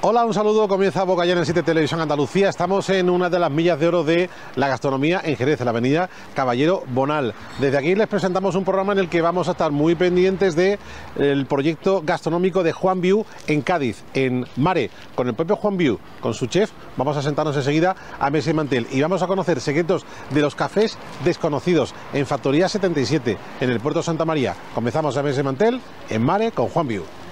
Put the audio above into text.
Hola, un saludo, comienza Boca Llena en 7 Televisión Andalucía. Estamos en una de las millas de oro de la gastronomía en Jerez, en la avenida Caballero Bonal. Desde aquí les presentamos un programa en el que vamos a estar muy pendientes del proyecto gastronómico de Juan Viu en Cádiz, en Mare. Con el propio Juan Viu, con su chef, vamos a sentarnos enseguida a mesa y mantel y vamos a conocer secretos de los cafés desconocidos en Factoría 77, en el puerto de Santa María. Comenzamos a mesa y mantel en Mare con Juan Viu.